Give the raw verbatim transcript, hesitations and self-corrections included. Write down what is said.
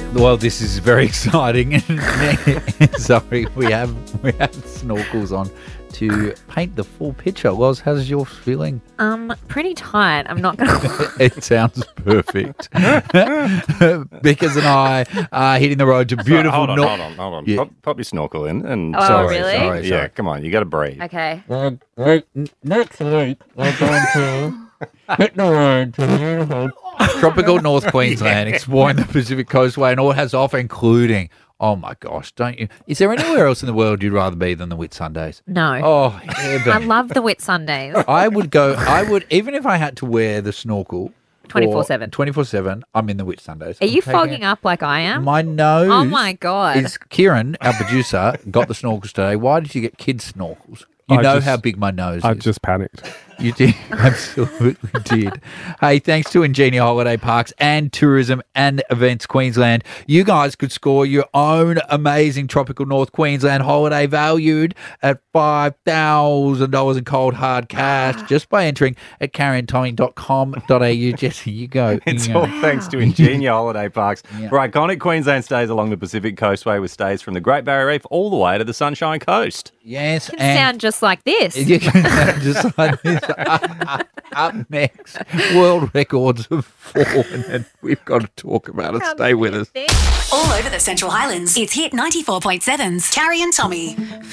Well, this is very exciting. Sorry, we have we have snorkels on to paint the full picture. Wells, how's yours feeling? Um, pretty tight. I'm not going to... It sounds perfect. Bickers and I are hitting the road to beautiful... Hold on, Nor- hold on, hold on. Yeah. Pop, pop your snorkel in and... Oh, sorry, really? Sorry, Yeah, sorry. come on, you got to breathe. Okay. Uh, right, next week, we're going to hit the road to beautiful. Tropical North Queensland, exploring the Pacific Coastway and all it has to offer, including... Oh, my gosh, don't you... Is there anywhere else in the world you'd rather be than the Whitsundays? No. Oh, heaven. I love the Whit Sundays. I would go... I would... Even if I had to wear the snorkel... twenty-four seven. twenty-four seven, I'm in the Whitsundays. Are you fogging up like I am? My nose... Oh, my God. Is Kieran, our producer, got the snorkels today. Why did you get kids' snorkels? You I know just- how big my nose I is. just panicked. You did. Absolutely did. Hey, thanks to Ingenia Holiday Parks and Tourism and Events Queensland, you guys could score your own amazing Tropical North Queensland holiday valued at five thousand dollars in cold hard cash just by entering at carrie and tommy dot com dot a u. Jesse, you go. It's You all go. thanks to Ingenia Holiday Parks Yeah. for iconic Queensland stays along the Pacific Coastway with stays from the Great Barrier Reef all the way to the Sunshine Coast. Yes, It can and sound just like this. you can sound just like this. Up next, world records have fallen, and we've got to talk about it. Stay with us. All over the Central Highlands. It's Hit ninety-four point seven's Carrie and Tommy.